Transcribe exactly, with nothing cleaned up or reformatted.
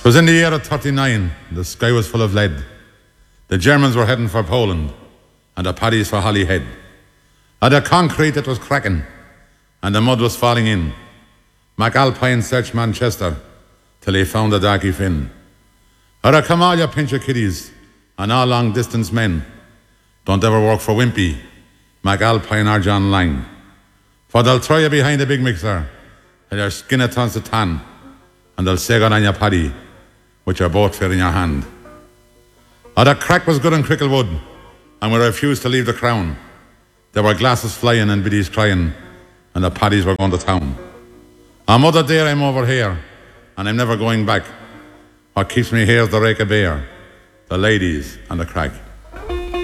'Twas in the year of thirty-nine, the sky was full of lead. The Germans were heading for Poland, and the paddies for Holyhead. And the concrete it was cracking, and the mud was falling in. MacAlpine searched Manchester till he found the Darky Finn. Or come all you pincher kiddies and all long distance men. Don't ever work for Wimpy, MacAlpine or John Lang. For they'll throw you behind the big mixer till your skin it turns to tan, and they'll say good on your paddy with your boat fair in your hand. Or the crack was good in Cricklewood, and we refused to leave the Crown. There were glasses flying and biddies crying, and the paddies were going to town. On Mother Day I'm over here, and I'm never going back. What keeps me here is the rake of beer, the ladies and the crack.